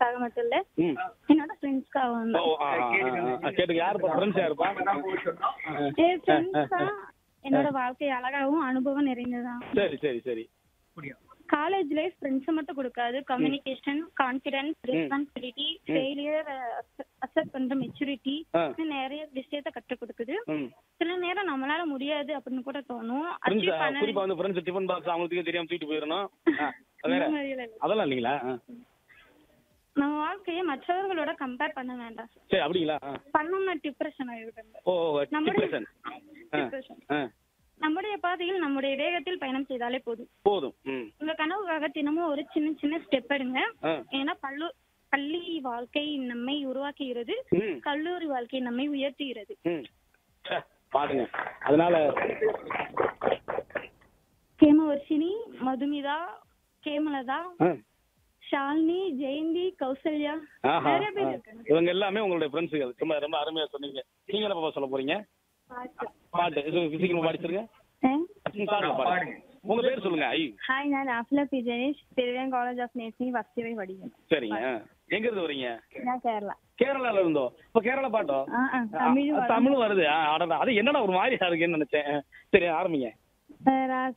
எனக்காக மட்டும் இல்ல, ம். என்னோட ஃப்ரெண்ட்ஸ்க்காகவும் ஓ, தான். கேட்டுங்க, யாருப்பா ஃப்ரெண்ட்ஸ் யாருப்பா? என் ஃப்ரெண்ட்ஸ் தான் என்னோட வாழ்க்கை அழகாகவும் அனுபவம் நிறைந்ததான். சரி சரி சரி. காலேஜ் லைஃப் ஃப்ரெண்ட்ஸ் மட்டும் கொடுக்காது, communication, confidence, responsibility, failure accept பண்ற மெச்சூரிட்டி, நிறைய விஷயத்த கற்றுக் கொடுக்குது. சில நேரம் நம்மளால முடியாது அப்படின்னு கூட தோணும். அச்சீவ் பண்ண குறிப்பா வந்து ஃப்ரெண்ட்ஸ் டிஃபன் பாக்ஸ் அவங்களுக்கு தெரியாம தூக்கிட்டு போயிடணும். அதெல்லாம் இல்லைங்களா? நம்ம வாழ்க்கையை மற்றவர்களோட கம்பேர் பண்ண வேண்டாம். சரி, அப்படிங்களா? பண்ணோம்னா டிப்ரெஷன் ஆயிடும். ஓ, டிப்ரெஷன். நம்முடைய பாதையில் நம்முடைய வேகத்தில் பயணம் செய்தாலே போதும். போதும். உங்க கனவுக்காக தினமும் ஒரு சின்ன சின்ன ஸ்டெப் எடுங்க. ஏன்னா பள்ளி வாழ்க்கை நம்மை உருவாக்குகிறது, கல்லூரி வாழ்க்கை நம்மை உயர்த்துகிறது. பாருங்க. அதனால கேமவர்ஷினி, மதுமிதா, கேமலதா, ஷாலினி, ஜெயந்தி, கௌசல்யா, நிறைய பேர் இருக்காங்க. இவங்க எல்லாமே உங்களுடைய ஃப்ரெண்ட்ஸுகள். ரொம்ப ரொம்ப அருமையா சொன்னீங்க. நீங்க என்ன பாப்பா சொல்ல போறீங்க? பாட்டு சீக்கிரமா பாடிச்சிருங்க. உங்க பேர் சொல்லுங்க. ஹாய், நான் ஆஃப்லா பிஜனேஷ், திருவேன் college of nursing first year படிக்கிறேன். சரிங்க. எங்க இருந்து வரீங்க? நான் கேரளா. கேரளால இருந்தோ? இப்ப கேரளா பாட்டோ? தமிழ் வருது. அது என்னடா ஒரு மாதிரியா இருக்குன்னு நினைச்சேன். சரி, ஆரம்பிங்க.